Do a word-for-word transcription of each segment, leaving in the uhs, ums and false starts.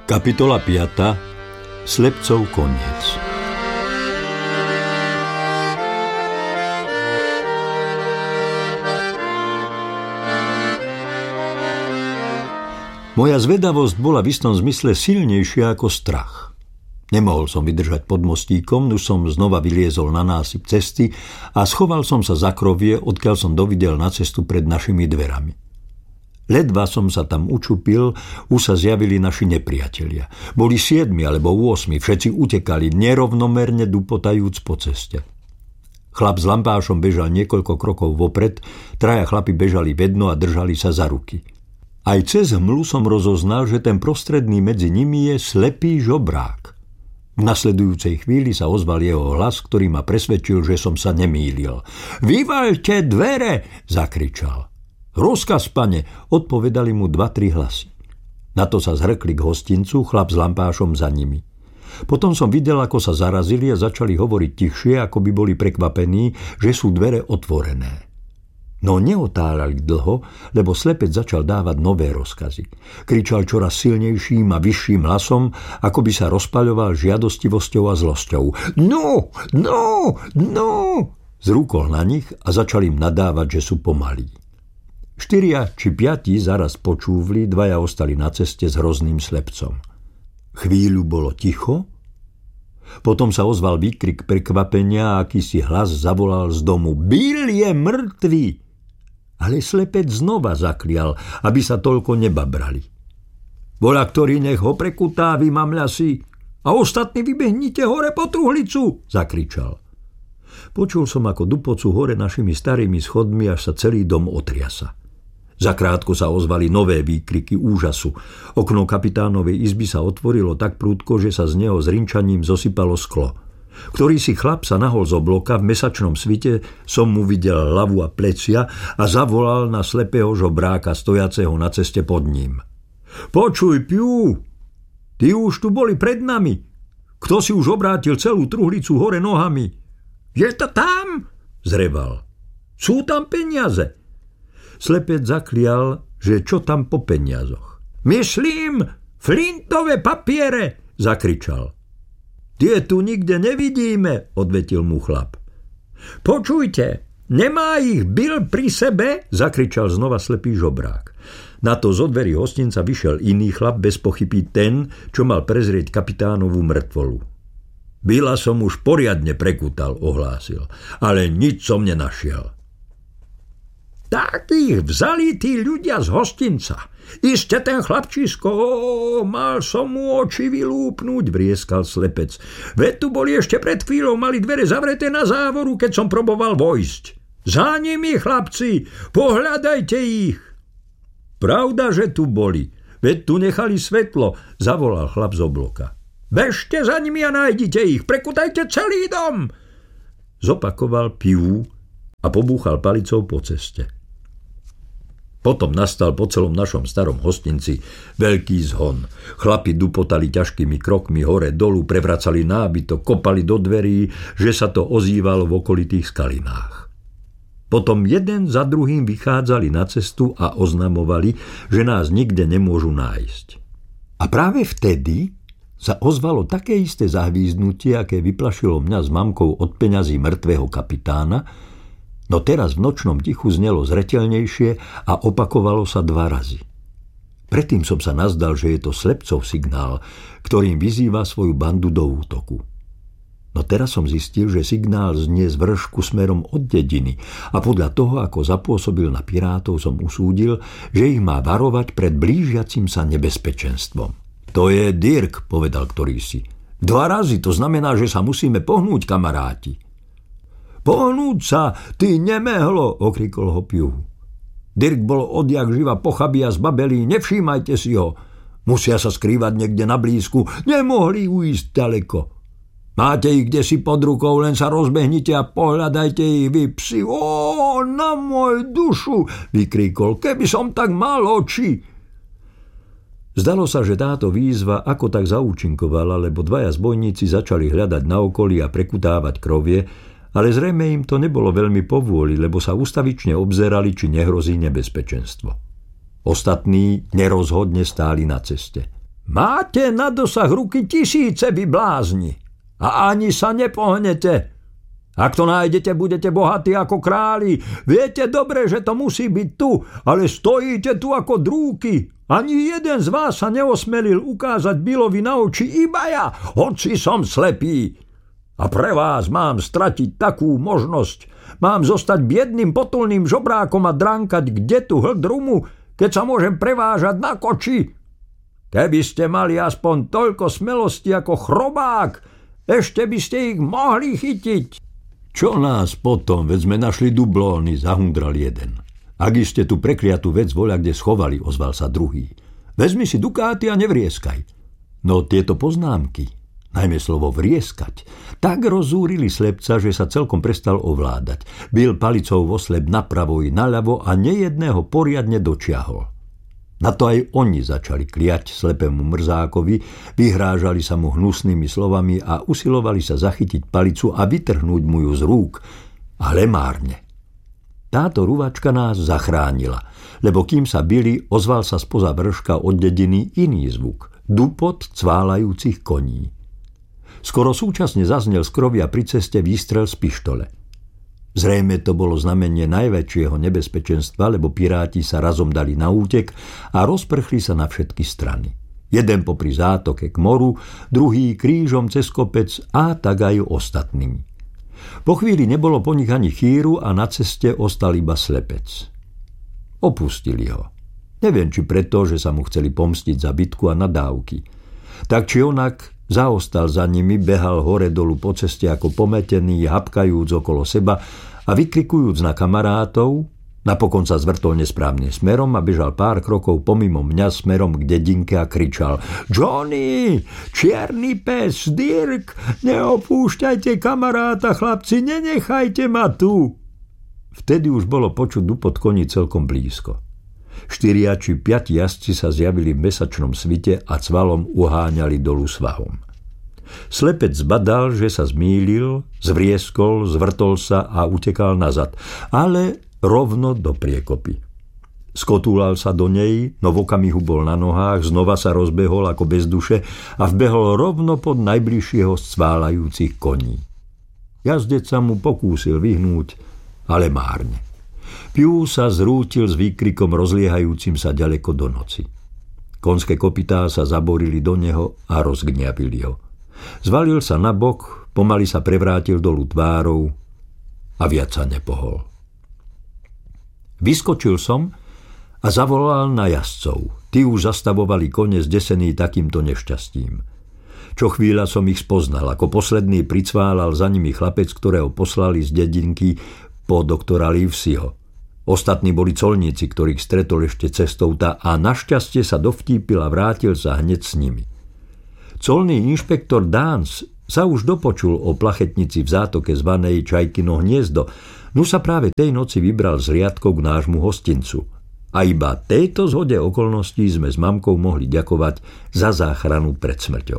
Kapitola piata. Slepcov koniec. Moja zvedavosť bola v istom zmysle silnejšia ako strach. Nemohol som vydržať pod mostíkom, už som znova vyliezol na násyp cesty a schoval som sa za krovie, odkiaľ som dovidel na cestu pred našimi dverami. Ledva som sa tam učupil, už sa zjavili naši nepriatelia. Boli siedmi alebo osmi, všetci utekali, nerovnomerne dupotajúc po ceste. Chlap s lampášom bežal niekoľko krokov vopred, traja chlapi bežali vedno a držali sa za ruky. Aj cez hmlu som rozoznal, že ten prostredný medzi nimi je slepý žobrák. V nasledujúcej chvíli sa ozval jeho hlas, ktorý ma presvedčil, že som sa nemýlil. "Vyvaľte dvere!" zakričal. "Rozkaz, pane," odpovedali mu dva, tri hlasy. Na to sa zhrkli k hostincu, chlap s lampášom za nimi. Potom som videl, ako sa zarazili a začali hovoriť tichšie, ako by boli prekvapení, že sú dvere otvorené. No neotáľali dlho, lebo slepec začal dávať nové rozkazy. Kričal čoraz silnejším a vyšším hlasom, ako by sa rozpaľoval žiadostivosťou a zlosťou. "No, no, no!" Zrúkol na nich a začal im nadávať, že sú pomalí. Štyria či piati zaraz počúvli, dvaja ostali na ceste s hrozným slepcom. Chvíľu bolo ticho, potom sa ozval výkrik prekvapenia a akýsi hlas zavolal z domu: "Bill je mŕtvy!" Ale slepec znova zaklial, aby sa toľko nebabrali. "Voľa ktorý nech ho prekutá, vy mamľasi, a ostatní vybehnite hore po truhlicu!" zakričal. Počul som, ako dupocu hore našimi starými schodmi, až sa celý dom otriasa. Zakrátko sa ozvali nové výkriky úžasu. Okno kapitánovej izby sa otvorilo tak prudko, že sa z neho s rinčaním zosypalo sklo. Ktorý si chlap sa nahol z obloka, v mesačnom svite som mu videl hlavu a plecia a zavolal na slepého žobráka stojaceho na ceste pod ním. "Počuj, Piu, ty už tu boli pred nami. Kto si už obrátil celú truhlicu hore nohami?" "Je to tam?" zreval. "Sú tam peniaze." Slepec zaklial, že čo tam po peniazoch. "Myslím, flintové papiere!" zakričal. "Tie tu nikde nevidíme," odvetil mu chlap. "Počujte, nemá ich Bill pri sebe?" zakričal znova slepý žobrák. Na to z dverí hostinca vyšiel iný chlap, bez pochyby ten, čo mal prezrieť kapitánovú mŕtvolu. "Billa som už poriadne prekutal," ohlásil, "ale nič som nenašiel." "Tak ich vzali tí ľudia z hostinca. Iste ten chlapčisko, ó, mal som mu oči vylúpnúť," vrieskal slepec. "Veď tu boli ešte pred chvíľou, mali dvere zavreté na závoru, keď som proboval vojsť. Za nimi, chlapci, pohľadajte ich." "Pravda, že tu boli, veď tu nechali svetlo," zavolal chlap z obloka. "Bežte za nimi a nájdite ich, prekutajte celý dom," zopakoval Piu a pobúchal palicou po ceste. Potom nastal po celom našom starom hostinci veľký zhon. Chlapi dupotali ťažkými krokmi hore dolu, prevracali nábytok, kopali do dverí, že sa to ozývalo v okolitých skalinách. Potom jeden za druhým vychádzali na cestu a oznamovali, že nás nikde nemôžu nájsť. A práve vtedy sa ozvalo také isté zahvízdnutie, aké vyplašilo mňa s mamkou od peňazí mŕtvého kapitána, no teraz v nočnom tichu znelo zreteľnejšie a opakovalo sa dva razy. Predtým som sa nazdal, že je to slepcov signál, ktorým vyzýva svoju bandu do útoku. No teraz som zistil, že signál znie z vršku smerom od dediny a podľa toho, ako zapôsobil na pirátov, som usúdil, že ich má varovať pred blížiacim sa nebezpečenstvom. "To je Dirk," povedal ktorýsi. "Dva razy, to znamená, že sa musíme pohnúť, kamaráti." "Pohnúť sa, ty nemehlo," okrikol ho Piu. Dirk bol odjak živa pochabý a zbabelý, nevšímajte si ho. Musia sa skrývať niekde na blízku, nemohli uísť ďaleko. Máte ich kdesi pod rukou, len sa rozbehnite a pohľadajte ich, vy psi. Ó, na môj dušu, vykríkol, keby som tak mal oči. Zdalo sa, že táto výzva ako tak zaúčinkovala, lebo dvaja zbojníci začali hľadať na okolí a prekutávať krovie, ale zrejme im to nebolo veľmi povôli, lebo sa ustavične obzerali, či nehrozí nebezpečenstvo. Ostatní nerozhodne stáli na ceste. Máte na dosah ruky tisíce, vy blázni, a ani sa nepohnete. Ak to nájdete, budete bohatí ako králi. Viete dobre, že to musí byť tu, ale stojíte tu ako drúky. Ani jeden z vás sa neosmelil ukázať Billovi na oči, iba ja, hoci som slepý. A pre vás mám stratiť takú možnosť. Mám zostať biedným potulným žobrákom a dránkať kde tu hľd rumu, keď sa môžem prevážať na koči. Keby ste mali aspoň toľko smelosti ako chrobák, ešte by ste ich mohli chytiť. Čo nás potom, veď sme našli dublóny, zahundral jeden. Ak iste tu prekliatú vec voľa kde schovali, ozval sa druhý. Vezmi si dukáty a nevrieskaj. No tieto poznámky, najmä slovo vrieskať, tak rozúrili slepca, že sa celkom prestal ovládať. Bil palicou vo slep napravo i naľavo a nejedného poriadne dočiahol. Na to aj oni začali kliať slepému mrzákovi, vyhrážali sa mu hnusnými slovami a usilovali sa zachytiť palicu a vytrhnúť mu ju z rúk, ale márne. Táto ruvačka nás zachránila, lebo kým sa bili, ozval sa spoza vrška od dediny iný zvuk, dupot cválajúcich koní. Skoro súčasne zaznel z krovia pri ceste výstrel z pištole. Zrejme to bolo znamenie najväčšieho nebezpečenstva, lebo piráti sa razom dali na útek a rozprchli sa na všetky strany. Jeden popri zátoke k moru, druhý krížom cez kopec a tak aj ostatní. Po chvíli nebolo po nich ani chýru a na ceste ostal iba slepec. Opustili ho. Neviem, či preto, že sa mu chceli pomstiť za bitku a nadávky. Tak či onak zaostal za nimi, behal hore dolu po ceste ako pometený, hapkajúc okolo seba a vykrikujúc na kamarátov, napokon sa zvrtol nesprávne smerom a bežal pár krokov pomimo mňa smerom k dedinke a kričal: Johnny, čierny pes, Dirk, neopúšťajte kamaráta, chlapci, nenechajte ma tu. Vtedy už bolo počuť dupot koní celkom blízko. Štyria či piati jazdci sa zjavili v mesačnom svite a cvalom uháňali dolu svahom. Slepec zbadal, že sa zmýlil, zvrieskol, zvrtol sa a utekal nazad, ale rovno do priekopy. Skotúlal sa do nej, no v okamihu bol na nohách, znova sa rozbehol ako bez duše a vbehol rovno pod najbližšieho z cválajúcich koní. Jazdec sa mu pokúsil vyhnúť, ale márne. Piu sa zrútil s výkrikom rozliehajúcim sa ďaleko do noci. Konské kopytá sa zaborili do neho a rozgňavili ho. Zvalil sa na bok, pomaly sa prevrátil dolu tvárou a viac sa nepohol. Vyskočil som a zavolal na jazdcov. Tí už zastavovali kone zdesení takýmto nešťastím. Čo chvíľa som ich spoznal, ako posledný pricválal za nimi chlapec, ktorého poslali z dedinky po doktora Livesiho. Ostatní boli colníci, ktorých stretol ešte cestou tá a našťastie sa dovtípil a vrátil sa hneď s nimi. Colný inšpektor Dance sa už dopočul o plachetnici v zátoke zvanej Čajkino hniezdo, no sa práve tej noci vybral z riadkov k nášmu hostincu. A iba tejto zhode okolností sme s mamkou mohli ďakovať za záchranu pred smrťou.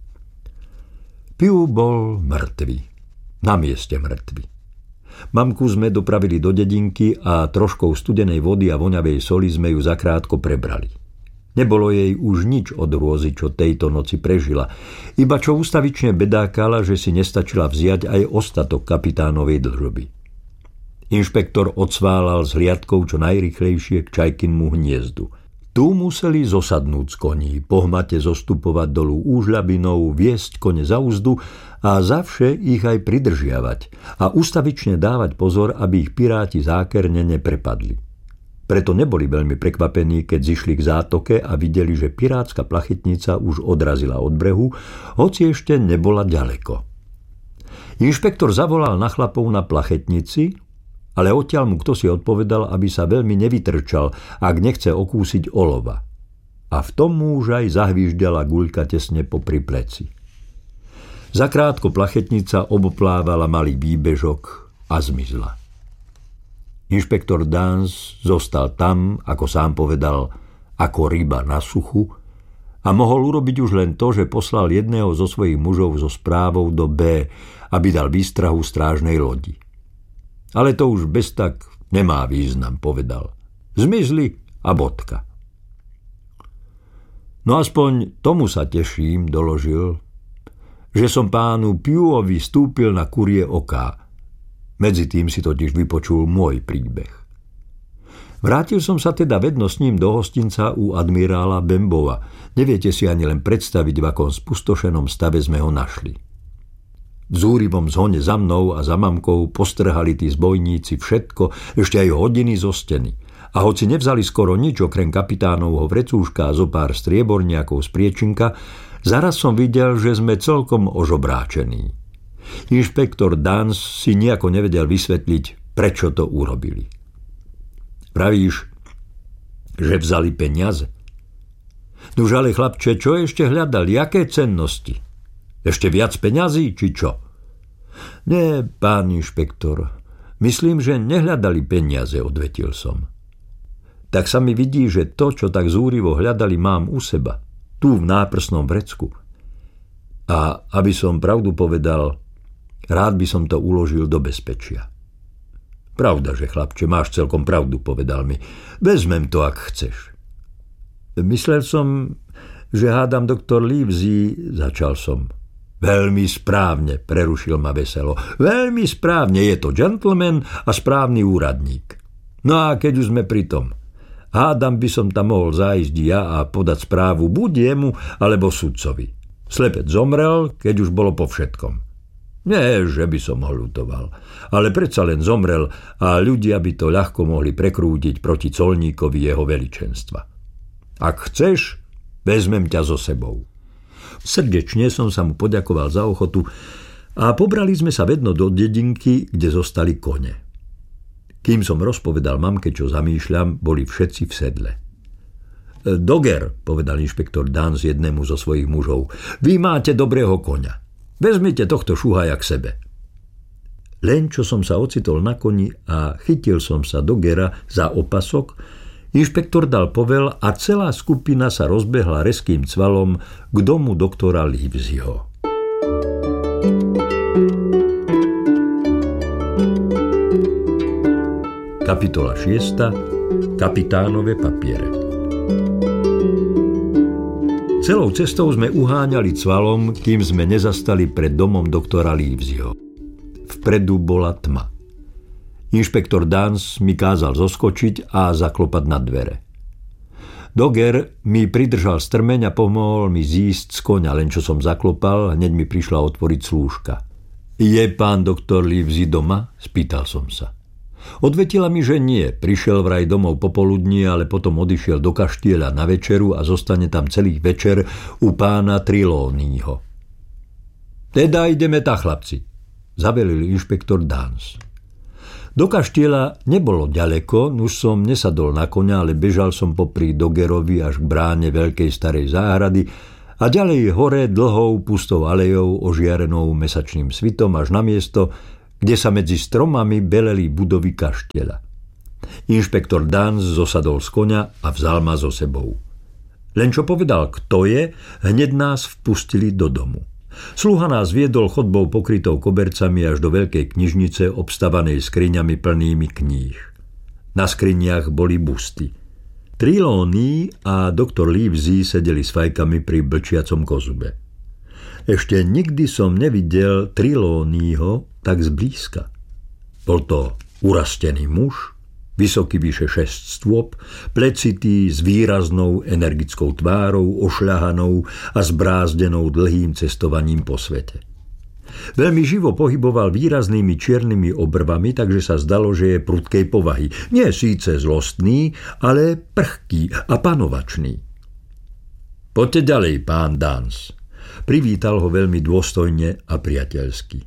Piu bol mŕtvy. Na mieste mŕtvy. Mamku sme dopravili do dedinky a troškou studenej vody a voňavej soli sme ju zakrátko prebrali. Nebolo jej už nič od rôzy, čo tejto noci prežila, iba čo ústavične bedákala, že si nestačila vziať aj ostatok kapitánovej dlžoby. Inšpektor odsválal z hliadkov čo najrýchlejšie k Čajkinmu hniezdu. Tu museli zosadnúť z koní, pohmate zostupovať dolu úžľabinou, viesť kone za úzdu a zavše ich aj pridržiavať a ustavične dávať pozor, aby ich piráti zákerne neprepadli. Preto neboli veľmi prekvapení, keď zišli k zátoke a videli, že pirátska plachetnica už odrazila od brehu, hoci ešte nebola ďaleko. Inšpektor zavolal na chlapov na plachetnici, ale odtiaľ mu kto si odpovedal, aby sa veľmi nevytrčal, ak nechce okúsiť olova. A v tom mu už aj zahvížďala guľka tesne popri pleci. Zakrátko plachetnica oboplávala malý výbežok a zmizla. Inšpektor Dance zostal tam, ako sám povedal, ako ryba na suchu a mohol urobiť už len to, že poslal jedného zo svojich mužov so správou do B, aby dal výstrahu strážnej lodi. Ale to už bez tak nemá význam, povedal. Zmizli a bodka. No aspoň tomu sa teším, doložil, že som pánu Piuovi stúpil na kurie oká. Medzi tým si totiž vypočul môj príbeh. Vrátil som sa teda vedno s ním do hostinca u admirála Bembova. Neviete si ani len predstaviť, v akom spustošenom stave sme ho našli. V zúrivom zhone za mnou a za mamkou postrhali tí zbojníci všetko, ešte aj hodiny zo steny. A hoci nevzali skoro nič okrem kapitánovho vrecúška a zo pár strieborniakov z priečinka, zaraz som videl, že sme celkom ožobráčení. Inšpektor Dans si nejako nevedel vysvetliť, prečo to urobili. Pravíš, že vzali peniaze? Nuž ale chlapče, čo ešte hľadali? Jaké cennosti? Ešte viac peňazí, či čo? Nie, pán inšpektor, myslím, že nehľadali peniaze, odvetil som. Tak sa mi vidí, že to, čo tak zúrivo hľadali, mám u seba, tu v náprsnom vrecku. A aby som pravdu povedal, rád by som to uložil do bezpečia. Pravda, že chlapče, máš celkom pravdu, povedal mi. Vezmem to, ak chceš. Myslel som, že hádam doktor Livesey, začal som. Veľmi správne, prerušil ma veselo. Veľmi správne, je to gentleman a správny úradník. No a keď už sme pri tom, hádam by som tam mohol zájsť ja a podať správu buď jemu, alebo sudcovi. Slepec zomrel, keď už bolo po všetkom. Nie, že by som ho ľutoval, ale predsa len zomrel a ľudia by to ľahko mohli prekrútiť proti colníkovi jeho veličenstva. Ak chceš, vezmem ťa so sebou. Srdečne som sa mu poďakoval za ochotu a pobrali sme sa vedno do dedinky, kde zostali kone. Kým som rozpovedal mamke, čo zamýšľam, boli všetci v sedle. Doger, povedal inšpektor Dans jednému zo svojich mužov, vy máte dobrého koňa. Vezmite tohto šuhaja k sebe. Len čo som sa ocitol na koni a chytil som sa Dogera za opasok, inšpektor dal povel a celá skupina sa rozbehla reským cvalom k domu doktora Liveseyho. Kapitola šiesta. Kapitánove papiere. Celou cestou sme uháňali cvalom, kým sme nezastali pred domom doktora Liveseyho. Vpredu bola tma. Inšpektor Dans mi kázal zoskočiť a zaklopať na dvere. Doger mi pridržal strmeň a pomohol mi zísť z koňa, len čo som zaklopal, hneď mi prišla otvoriť slúžka. Je pán doktor Livesey doma? Spýtal som sa. Odvetila mi, že nie, prišiel vraj domov popoludní, ale potom odišiel do kaštieľa na večeru a zostane tam celý večer u pána Trelawneyho. Teda ideme tá, chlapci, zavelil inšpektor Dans. Do kaštieľa nebolo ďaleko, už som nesadol na koňa, ale bežal som popri Dogerovi až k bráne veľkej starej záhrady a ďalej hore dlhou pustou alejou ožiarenou mesačným svitom až na miesto, kde sa medzi stromami beleli budovy kaštieľa. Inšpektor Dans zosadol z koňa a vzal ma so sebou. Len čo povedal, kto je, hneď nás vpustili do domu. Sluha nás viedol chodbou pokrytou kobercami až do veľkej knižnice obstavanej skriňami plnými kníh. Na skriniach boli busty. Trelawney a doktor Livesey sedeli s fajkami pri blčiacom kozube. Ešte nikdy som nevidel Trelawneyho tak zblízka. Bol to urastený muž, vysoký vyše šesť stôp, plecitý s výraznou energickou tvárou, ošľahanou a zbrázdenou dlhým cestovaním po svete. Veľmi živo pohyboval výraznými čiernymi obrvami, takže sa zdalo, že je prudkej povahy. Nie síce zlostný, ale prchký a panovačný. Poďte ďalej, pán Dans. Privítal ho veľmi dôstojne a priateľsky.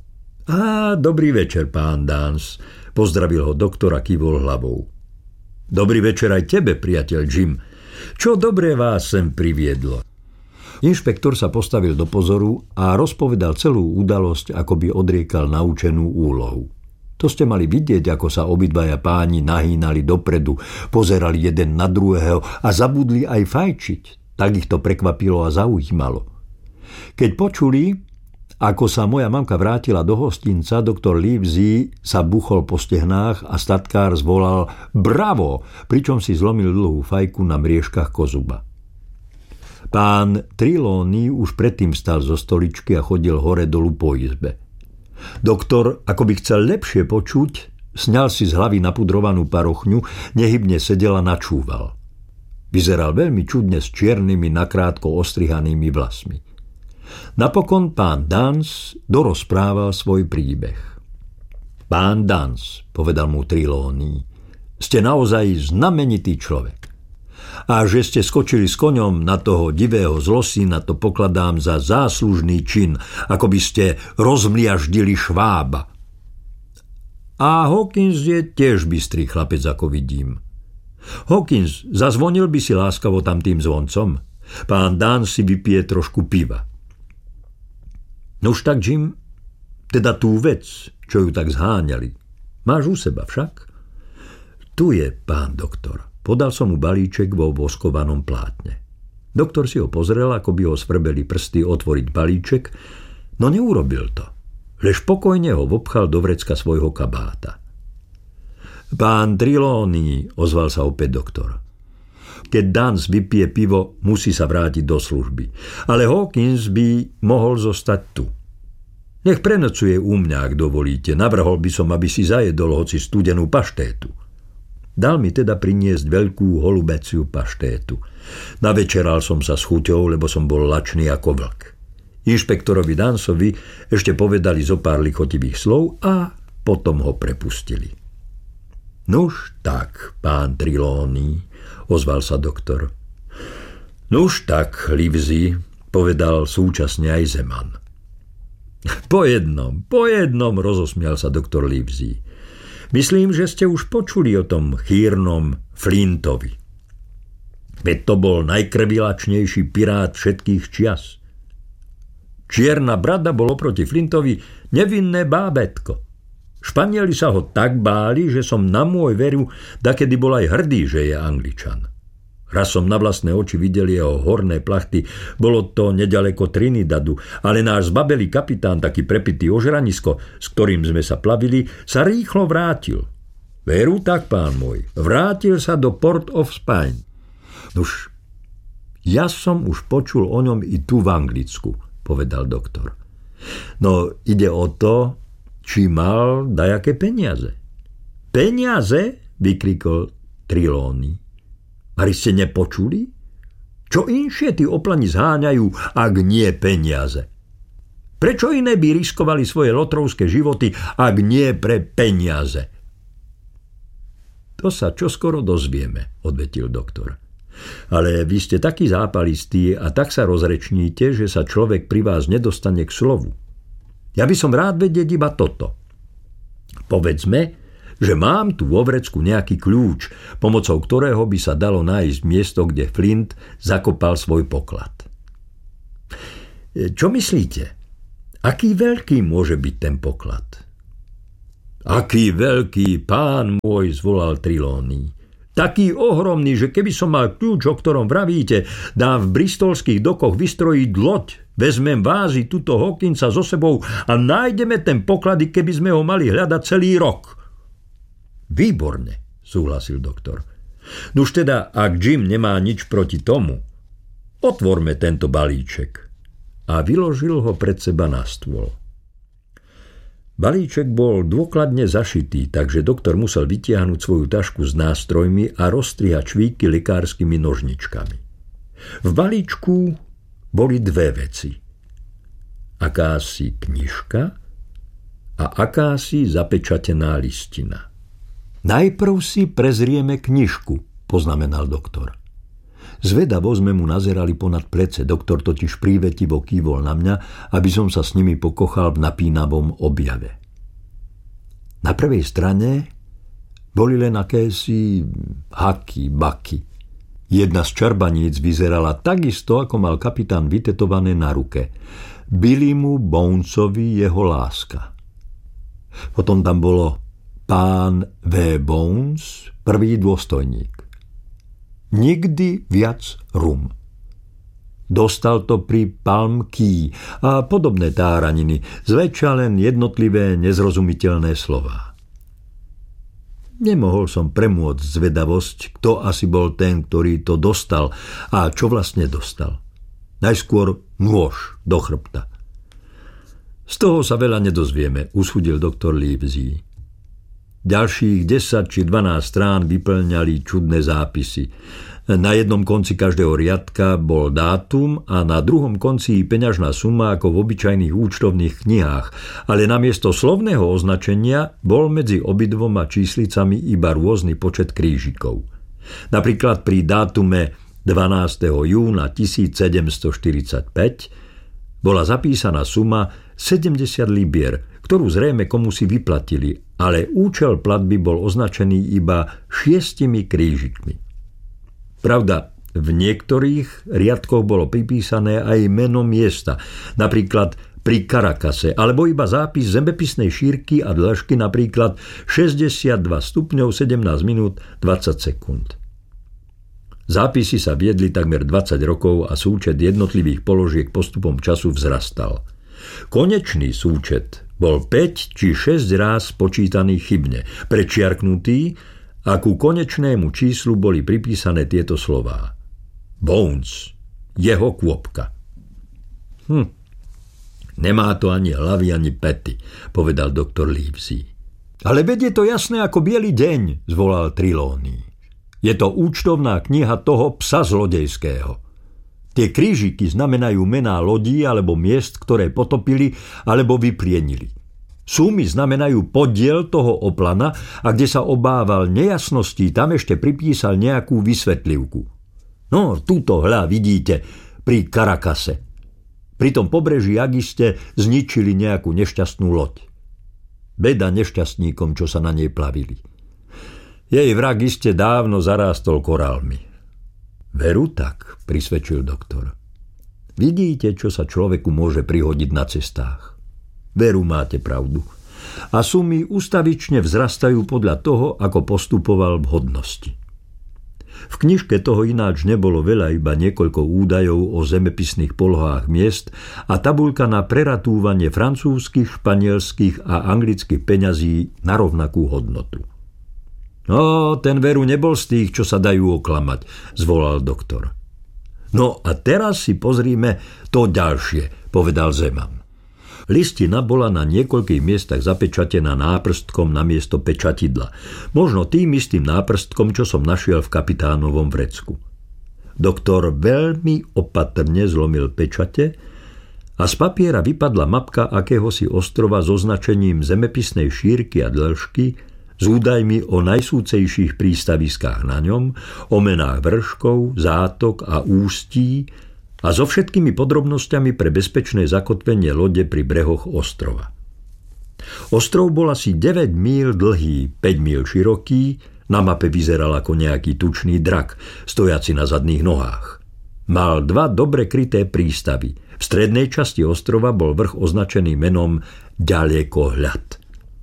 Á, dobrý večer, pán Dans, pozdravil ho doktor a kývol hlavou. Dobrý večer aj tebe, priateľ Jim. Čo dobré vás sem priviedlo? Inšpektor sa postavil do pozoru a rozpovedal celú udalosť, ako by odriekal naučenú úlohu. To ste mali vidieť, ako sa obidvaja páni nahýnali dopredu, pozerali jeden na druhého a zabudli aj fajčiť. Tak ich to prekvapilo a zaujímalo. Keď počuli, ako sa moja mamka vrátila do hostinca, doktor Livesey sa buchol po stehnách a statkár zvolal bravo, pričom si zlomil dlhú fajku na mriežkach kozuba. Pán Trelawney už predtým stal zo stoličky a chodil hore dolu po izbe. Doktor, ako by chcel lepšie počuť, sňal si z hlavy napudrovanú parochňu, nehybne sedel a načúval. Vyzeral veľmi čudne s čiernymi, nakrátko ostrihanými vlasmi. Napokon pán Dance dorozprával svoj príbeh. Pán Dance, povedal mu Trelawney, ste naozaj znamenitý človek. A že ste skočili s koňom na toho divého zlosina, to pokladám za záslužný čin, ako by ste rozmliaždili švába. A Hawkins je tiež bystrý chlapec, ako vidím. Hawkins, zazvonil by si láskavo tam tým zvoncom? Pán Dan si vypije trošku piva. Nož tak, Jim, teda tú vec, čo ju tak zháňali, máš u seba však? Tu je, pán doktor. Podal som mu balíček vo voskovanom plátne. Doktor si ho pozrel, ako by ho svrbeli prsty otvoriť balíček, no neurobil to. Lež pokojne ho vopchal do vrecka svojho kabáta. Pán Trelawney, ozval sa opäť doktor. Keď Dance vypije pivo, musí sa vrátiť do služby. Ale Hawkins by mohol zostať tu. Nech prenocuje u mňa, ak dovolíte. Navrhol by som, aby si zajedol hoci studenú paštétu. Dal mi teda priniesť veľkú holubeciu paštétu. Navečeral som sa s chuťou, lebo som bol lačný ako vlk. Inšpektorovi Dancovi ešte povedali zo pár lichotivých slov a potom ho prepustili. Nuž tak, pán Trelawney, ozval sa doktor. Nuž tak, Livesey, povedal súčasne aj Zeman. Po jednom, po jednom, rozosmial sa doktor Livesey. Myslím, že ste už počuli o tom chýrnom Flintovi. Veď to bol najkrvilačnejší pirát všetkých čias. Čierna brada bol oproti Flintovi nevinné bábätko. Španieli sa ho tak báli, že som na môj veru dakedy bol aj hrdý, že je Angličan. Raz som na vlastné oči videl jeho horné plachty, bolo to nedaleko Trinidadu, ale náš zbabelý kapitán, taký prepitý ožranisko, s ktorým sme sa plavili, sa rýchlo vrátil. Veru tak, pán môj, vrátil sa do Port of Spain. Nuž, ja som už počul o ňom i tu v Anglicku, povedal doktor. No, ide o to, či mal dajaké peniaze. Peniaze? Vykrikol Trelawney. Mari ste nepočuli? Čo inšie tí oplani zháňajú, ak nie peniaze? Prečo iné by riskovali svoje lotrovské životy, ak nie pre peniaze? To sa čoskoro dozvieme, odvetil doktor. Ale vy ste takí zápalistí a tak sa rozrečníte, že sa človek pri vás nedostane k slovu. Ja by som rád vedieť iba toto. Povedzme, že mám tu vo vrecku nejaký kľúč, pomocou ktorého by sa dalo nájsť miesto, kde Flint zakopal svoj poklad. Čo myslíte? Aký veľký môže byť ten poklad? Aký veľký, pán môj, zvolal Trelawney. Taký ohromný, že keby som mal kľúč, o ktorom vravíte, dám v bristolských dokoch vystrojiť loď, vezmem vázy tuto Hawkinsa so sebou a nájdeme ten poklad, keby sme ho mali hľadať celý rok. Výborne, súhlasil doktor. Nuž teda, ak Jim nemá nič proti tomu, otvorme tento balíček. A vyložil ho pred seba na stôl. Balíček bol dôkladne zašitý, takže doktor musel vytiahnuť svoju tašku s nástrojmi a rozstrihať švíky lekárskymi nožničkami. V balíčku boli dve veci. Akási knižka a akási zapečatená listina. Najprv si prezrieme knižku, poznamenal doktor. Zvedavo sme mu nazerali ponad plece, doktor totiž prívetivo kývol na mňa, aby som sa s nimi pokochal v napínavom objave. Na prvej strane boli len akési haky, baky. Jedna z čarbaníc vyzerala takisto, ako mal kapitán vytetované na ruke. Billymu Bonesovi jeho láska. Potom tam bolo pán V. Bones, prvý dôstojník. Nikdy viac rum. Dostal to pri Palm Key a podobné táraniny, zväčša len jednotlivé nezrozumiteľné slová. Nemohol som premôcť zvedavosť, kto asi bol ten, ktorý to dostal a čo vlastne dostal. Najskôr nôž do chrbta. Z toho sa veľa nedozvieme, usúdil doktor Livesey. Ďalších desať či dvanásť strán vyplňali čudné zápisy. Na jednom konci každého riadka bol dátum a na druhom konci peňažná suma ako v obyčajných účtovných knihách, ale namiesto slovného označenia bol medzi obidvoma číslicami iba rôzny počet krížikov. Napríklad pri dátume dvanásteho júna tisícsedemstoštyridsaťpäť bola zapísaná suma sedemdesiat libier, ktorú zrejme komusi vyplatili, ale účel platby bol označený iba šiestimi krížikmi. Pravda, v niektorých riadkoch bolo pripísané aj meno miesta, napríklad pri Caracase, alebo iba zápis zemepisnej šírky a dĺžky, napríklad šesťdesiatdva stupňov sedemnásť minút dvadsať sekúnd. Zápisy sa viedli takmer dvadsať rokov a súčet jednotlivých položiek postupom času vzrastal. Konečný súčet bol päť či šesť ráz počítaný chybne, prečiarknutý a ku konečnému číslu boli pripísané tieto slová. Bones, jeho kôpka. Hm, nemá to ani hlavy, ani pety, povedal doktor Livesey. Ale veď je to jasné ako biely deň, zvolal Trelawney. Je to účtovná kniha toho psa zlodejského. Tie krížiky znamenajú mená lodí alebo miest, ktoré potopili alebo vyplienili. Sumy znamenajú podiel toho oplana a kde sa obával nejasností, tam ešte pripísal nejakú vysvetlivku. No, túto hľa vidíte pri Caracase. Pri tom pobreží akiste zničili nejakú nešťastnú loď. Beda nešťastníkom, čo sa na nej plavili. Jej vrah iste dávno zarástol korálmi. Veru tak, prisvedčil doktor. Vidíte, čo sa človeku môže prihodiť na cestách. Veru, máte pravdu. A sumy ustavične vzrastajú podľa toho, ako postupoval v hodnosti. V knižke toho ináč nebolo veľa, iba niekoľko údajov o zemepisných polohách miest a tabuľka na preratúvanie francúzskych, španielských a anglických peňazí na rovnakú hodnotu. No, ten veru nebol z tých, čo sa dajú oklamať, zvolal doktor. No a teraz si pozrime to ďalšie, povedal Zeman. Listina bola na niekoľkých miestach zapečatená náprstkom namiesto pečatidla. Možno tým istým náprstkom, čo som našiel v kapitánovom vrecku. Doktor veľmi opatrne zlomil pečate a z papiera vypadla mapka akéhosi ostrova s označením zemepisnej šírky a dĺžky, s údajmi o najsúcejších prístaviskách na ňom, o menách vrškov, zátok a ústí a so všetkými podrobnosťami pre bezpečné zakotvenie lode pri brehoch ostrova. Ostrov bol asi deväť míľ dlhý, päť míľ široký, na mape vyzeral ako nejaký tučný drak, stojaci na zadných nohách. Mal dva dobre kryté prístavy. V strednej časti ostrova bol vrch označený menom Ďalekohľad.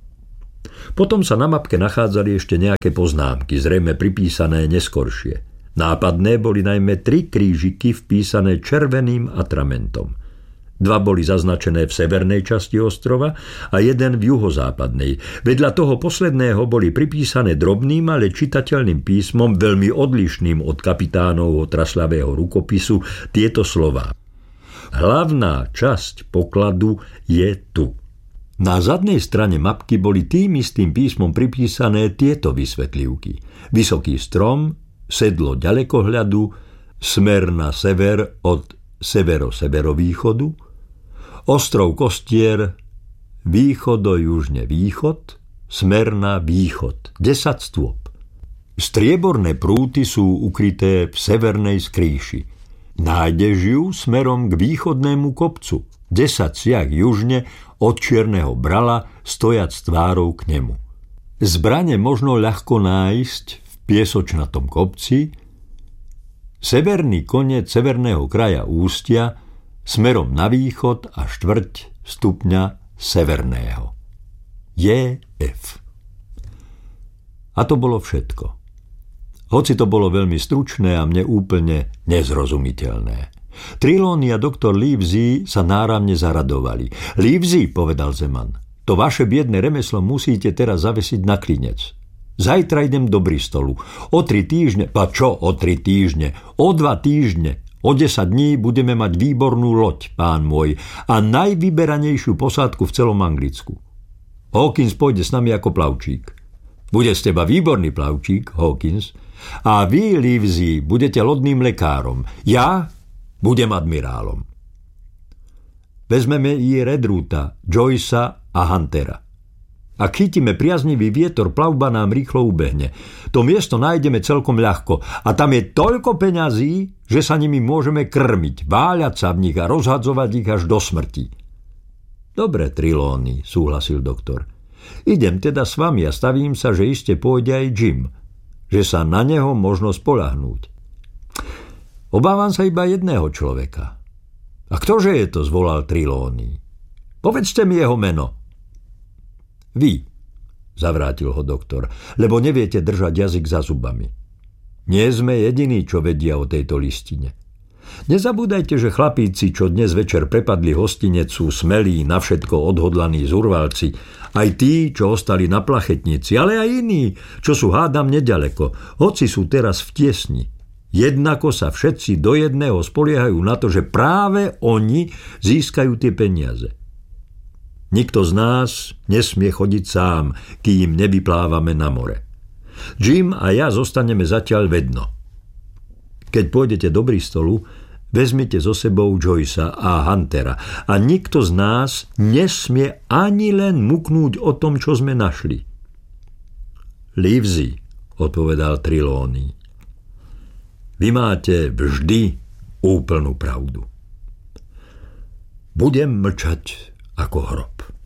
Potom sa na mapke nachádzali ešte nejaké poznámky, zrejme pripísané neskoršie. Nápadné boli najmä tri krížiky vpísané červeným atramentom. Dva boli zaznačené v severnej časti ostrova a jeden v juhozápadnej. Vedľa toho posledného boli pripísané drobným, ale čitateľným písmom, veľmi odlišným od kapitánovho traslavého rukopisu, tieto slová. Hlavná časť pokladu je tu. Na zadnej strane mapky boli tým istým písmom pripísané tieto vysvetlivky. Vysoký strom, sedlo ďalekohľadu, smer na sever od severo-severovýchodu, ostrov Kostier, východo-južne východ, smer na východ, desať stôp. Strieborné prúty sú ukryté v severnej skrýši. Nájdeš ju smerom k východnému kopcu, desať siah južne od čierneho brala, stojac tvárou k nemu. Zbrane možno ľahko nájsť v piesočnatom kopci, severný koniec severného kraja ústia smerom na východ a štvrť stupňa severného. J F. A to bolo všetko. Hoci to bolo veľmi stručné a mne úplne nezrozumiteľné. Trelawney a doktor Livesey sa náramne zaradovali. Livesey, povedal Zeman, to vaše biedne remeslo musíte teraz zavesiť na klinec. Zajtra idem do Bristolu. O tri týždne, pa čo o tri týždne? O dva týždne. O desať dní budeme mať výbornú loď, pán môj, a najvyberanejšiu posádku v celom Anglicku. Hawkins pôjde s nami ako plavčík. Bude z teba výborný plavčík, Hawkins, a vy, Livesey, budete lodným lekárom. Ja budem admirálom. Vezmeme i Redruta, Joycea a Huntera. Ak chytíme priaznivý vietor, plavba nám rýchlo ubehne. To miesto nájdeme celkom ľahko a tam je toľko peňazí, že sa nimi môžeme krmiť, váľať sa v nich a rozhadzovať ich až do smrti. Dobre, Trelawney, súhlasil doktor. Idem teda s vami a stavím sa, že iste pôjde aj Jim, že sa na neho možno spoľahnúť. Obávam sa iba jedného človeka. A ktože je to, zvolal Trelawney? Povedzte mi jeho meno. Vy, zavrátil ho doktor, lebo neviete držať jazyk za zubami. Nie sme jediní, čo vedia o tejto listine. Nezabúdajte, že chlapíci, čo dnes večer prepadli hostinec, sú smelí, na všetko odhodlaní zurvalci. Aj tí, čo ostali na plachetnici, ale aj iní, čo sú hádam nedaleko, hoci sú teraz v tiesni. Jednako sa všetci do jedného spoliehajú na to, že práve oni získajú tie peniaze. Nikto z nás nesmie chodiť sám, kým nevyplávame na more. Jim a ja zostaneme zatiaľ vedno. Keď pôjdete do Bristolu, vezmite so sebou Joycea a Huntera a nikto z nás nesmie ani len muknúť o tom, čo sme našli. Livesey, odpovedal Trelawney. Vy máte vždy úplnú pravdu. Budem mlčať ako hrob.